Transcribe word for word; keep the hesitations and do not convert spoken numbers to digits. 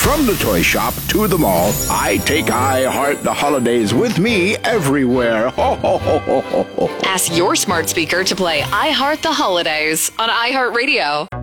From the toy shop to the mall, I take I Heart the Holidays with me everywhere. Ho, ho, ho, ho, ho, ho. Ask your smart speaker to play I Heart the Holidays on iHeartRadio.